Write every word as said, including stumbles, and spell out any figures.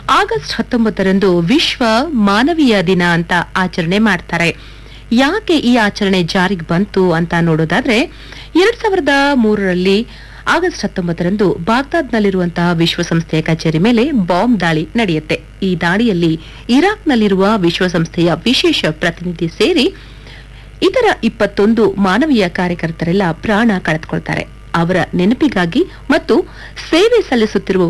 August ಹತ್ತೊಂಬತ್ತರಂದು ವಿಶ್ವ ಮಾನವೀಯ ದಿನ ಅಂತ ಆಚರಣೆ ಮಾಡ್ತಾರೆ. ಯಾಕೆ ಈ ಆಚರಣೆ ಜಾರಿಗೆ ಬಂತು ಅಂತ ನೋಡೋದಾದ್ರೆ, ಎರಡ್ ಸಾವಿರದ ಮೂರರಲ್ಲಿ ಆಗಸ್ಟ್ ಹತ್ತೊಂಬತ್ತರಂದು ಬಾಗ್ದಾದ್ನಲ್ಲಿರುವಂತಹ ವಿಶ್ವಸಂಸ್ಥೆಯ ಕಚೇರಿ ಮೇಲೆ ಬಾಂಬ್ ದಾಳಿ ನಡೆಯುತ್ತೆ. ಈ ದಾಳಿಯಲ್ಲಿ ಇರಾಕ್ನಲ್ಲಿರುವ ವಿಶ್ವಸಂಸ್ಥೆಯ ವಿಶೇಷ ಪ್ರತಿನಿಧಿ ಸೇರಿ ಇತರ ಇಪ್ಪತ್ತೊಂದು ಮಾನವೀಯ ಕಾರ್ಯಕರ್ತರೆಲ್ಲ ಪ್ರಾಣ ಕಳೆದುಕೊಳ್ತಾರೆ. ಅವರ ನೆನಪಿಗಾಗಿ ಮತ್ತು ಸೇವೆ ಸಲ್ಲಿಸುತ್ತಿರುವ